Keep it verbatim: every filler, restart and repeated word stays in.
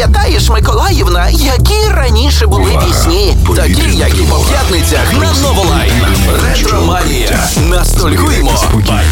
Пам'ятаєш, Миколаївна, які раніше були Увага! пісні? Повітряна Такі, як і по тривога. п'ятницях на Новолайн. Ретроманія. Ностальгуємо. Зберігайте спокій.